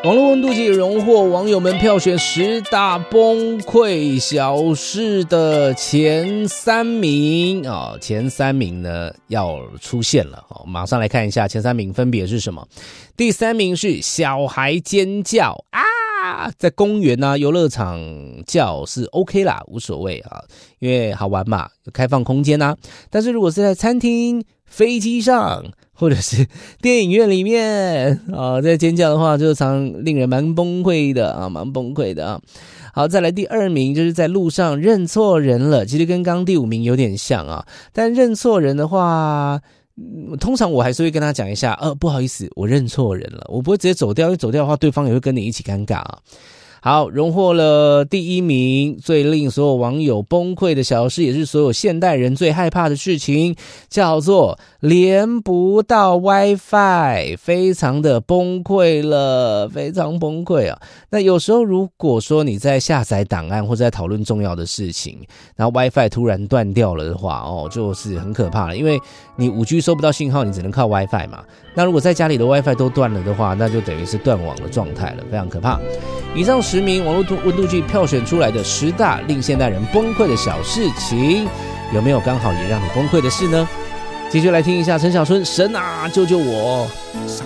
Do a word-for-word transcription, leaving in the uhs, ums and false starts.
网络温度计荣获网友们票选十大崩溃小事的前三名、哦、前三名呢要出现了、哦、马上来看一下前三名分别是什么。第三名是小孩尖叫啊，在公园啊游乐场叫是 OK 啦，无所谓啊，因为好玩嘛，有开放空间啊。但是如果是在餐厅、飞机上或者是电影院里面啊，在尖叫的话就常令人蛮崩溃的啊，蛮崩溃的啊。好，再来第二名就是在路上认错人了，其实跟刚第五名有点像啊，但认错人的话，通常我还是会跟他讲一下，呃，不好意思，我认错人了，我不会直接走掉，因为走掉的话，对方也会跟你一起尴尬啊。好，荣获了第一名，最令所有网友崩溃的小事，也是所有现代人最害怕的事情，叫做连不到 WiFi， 非常的崩溃了，非常崩溃啊！那有时候如果说你在下载档案或者在讨论重要的事情，然后 WiFi 突然断掉了的话，哦，就是很可怕了，因为你 五 G 收不到信号，你只能靠 WiFi 嘛。那如果在家里的 WiFi 都断了的话，那就等于是断网的状态了，非常可怕。以上十名网络温度计票选出来的十大令现代人崩溃的小事情，有没有刚好也让你崩溃的事呢？继续来听一下陈小春，神啊救救我。